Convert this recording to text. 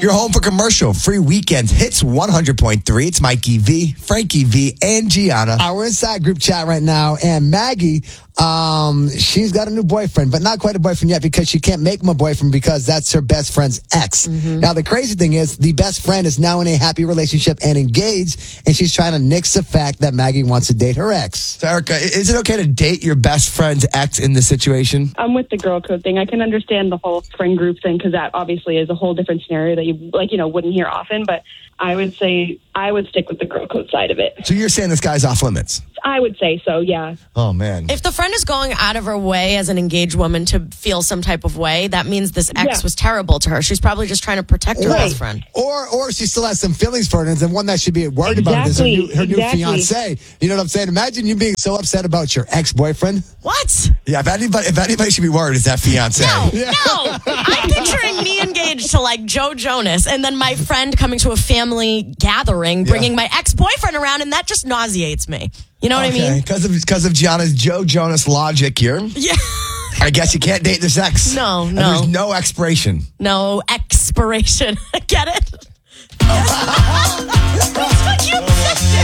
You're home for commercial-free weekends. Hits 100.3. It's Mikey V, Frankie V, and Gianna. We're inside group chat right now, and Maggie, she's got a new boyfriend, but not quite a boyfriend yet because she can't make him a boyfriend because that's her best friend's ex. Now, the crazy thing is the best friend is now in a happy relationship and engaged, and she's trying to nix the fact that Maggie wants to date her ex. So, Erica, is it okay to date your best friend's ex in this situation? I'm with the girl code thing. I can understand the whole friend group thing because that obviously is a whole different scenario that you wouldn't hear often. But I would say I would stick with the girl code side of it. So you're saying this guy's off limits? I would say so, yeah. Oh, man. If the friend is going out of her way as an engaged woman to feel some type of way, that means this ex was terrible to her. She's probably just trying to protect her best friend. Or she still has some feelings for it, and one that should be worried about is her new fiance. You know what I'm saying? Imagine you being so upset about your ex-boyfriend. What? Yeah, if anybody should be worried, it's that fiance. No. I'm picturing me engaged to like Joe Jonas, and then my friend coming to a family gathering, bringing my ex-boyfriend around, and that just nauseates me. You know what I mean? Because of Gianna's Joe Jonas logic here. Yeah. I guess you can't date this ex. No. And there's no expiration. No expiration. Get it?